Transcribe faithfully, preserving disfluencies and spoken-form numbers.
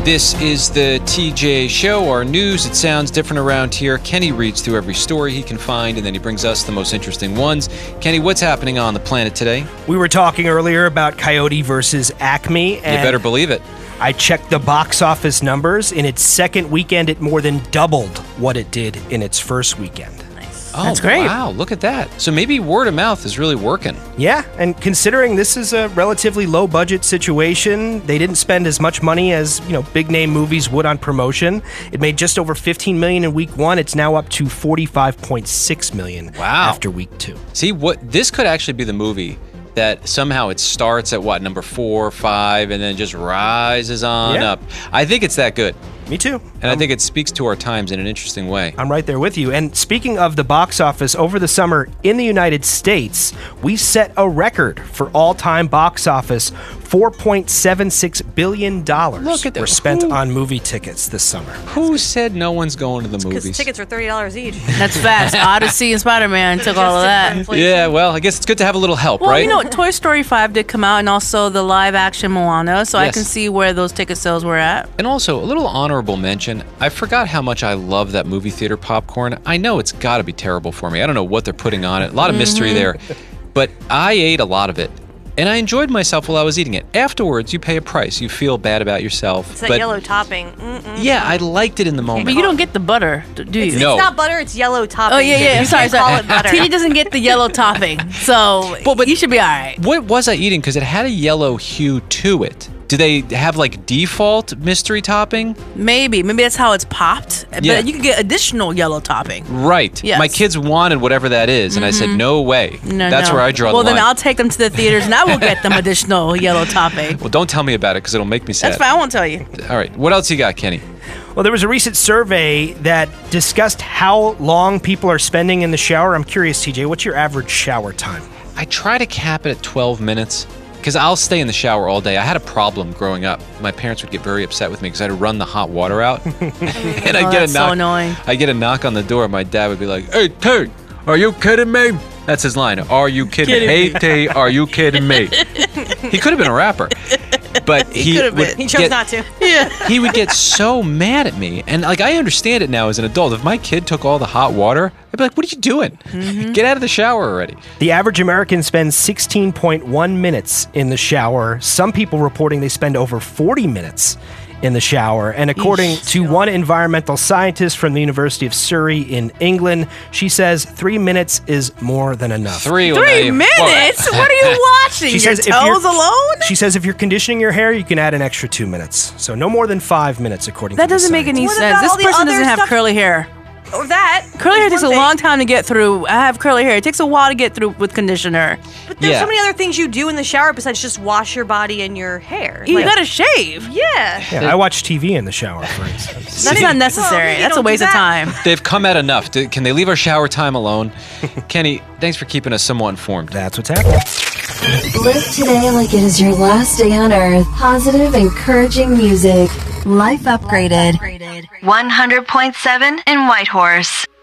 This is the T J Show, our news. It sounds different around here. Kenny reads through every story he can find, and then he brings us the most interesting ones. Kenny, what's happening on the planet today? We were talking earlier about Coyote versus Acme. And you better believe it. I checked the box office numbers. In its second weekend, it more than doubled what it did in its first weekend. Oh, That's great. Wow, look at that. So maybe word of mouth is really working. Yeah, and considering this is a relatively low-budget situation, they didn't spend as much money as, you know, big-name movies would on promotion. It made just over fifteen million dollars in week one. It's now up to forty-five point six million dollars wow. after week two. See, what this could actually be the movie that somehow it starts at, what, number four or five, and then just rises on Yeah. up. I think it's that good. Me too. And I think it speaks to our times in an interesting way. I'm right there with you. And speaking of the box office, over the summer in the United States, we set a record for all-time box office. four point seven six billion dollars Look at that. were spent Who- on movie tickets this summer. Who said no one's going to the Because movies? tickets are thirty dollars each. That's fast. Odyssey and Spider-Man took all of that. Yeah, well, I guess it's good to have a little help, Well, right? you know, Toy Story five did come out, and also the live-action Moana, so I Yes. can see where those ticket sales were at. And also, a little honorable mention, I forgot how much I love that movie theater popcorn. I know it's got to be terrible for me. I don't know what they're putting on it. A lot of mystery there. But I ate a lot of it. And I enjoyed myself while I was eating it. Afterwards, you pay a price. You feel bad about yourself. It's that but yellow topping. Mm-mm. yeah, I liked it in the moment. But you don't get the butter, do do you? It's, No. it's not butter, it's yellow topping. Oh, yeah, yeah. You Sorry, can't call sorry. it butter. T D doesn't get the yellow topping, so Well, but- you should be all right. What was I eating? Because it had a yellow hue to it. Do they have like default mystery topping? Maybe. Maybe that's how it's popped. Yeah. But you can get additional yellow topping. Right. Yes. My kids wanted whatever that is, and I said, no way. No, That's no. where I draw well, the line. then I'll take them to the theaters, and I will get them additional yellow topping. Well, don't tell me about it, because it'll make me sad. That's fine. I won't tell you. All right. What else you got, Kenny? Well, there was a recent survey that discussed how long people are spending in the shower. I'm curious, T J, what's your average shower time? I try to cap it at twelve minutes because I'll stay in the shower all day. I had a problem growing up. My parents would get very upset with me because I'd run the hot water out. and I'd Oh, get that's a knock. so annoying. I'd get a knock on the door. My dad would be like, "Hey, Tate, are you kidding me?" That's his line. Are you kidding, Kidding me? me. Hey, Tate, are you kidding me? He could have been a rapper. But he, could have would been. He chose get- not to. Yeah. he would get so mad at me. And like I understand it now as an adult. If my kid took all the hot water, I'd be like, what are you doing? Mm-hmm. Get out of the shower already. The average American spends sixteen point one minutes in the shower. Some people reporting they spend over forty minutes in the shower. And according to one environmental scientist from the University of Surrey in England, she says three minutes is more than enough. Three, well, now Three you- minutes? What are you watching? She Your says if you're- toes alone? She says if you're conditioning your hair, you can add an extra two minutes. So no more than five minutes, according That to the doesn't make any scientist. What sense. about This all the person other doesn't have stuff- curly hair. Or that. Curly hair is takes a one thing. long time to get through. I have curly hair. It takes a while to get through with conditioner. But there's Yeah. so many other things you do in the shower besides just wash your body and your hair. You Like- gotta shave. yeah. Yeah, I watch T V in the shower, for instance. That's not necessary. Well, you That's a don't do waste of that. time. They've come at enough. Do- Can they leave our shower time alone? Kenny, thanks for keeping us somewhat informed. That's what's happening. Live today like it is your last day on Earth. Positive, encouraging music. Life upgraded. one hundred point seven in Whitehorse.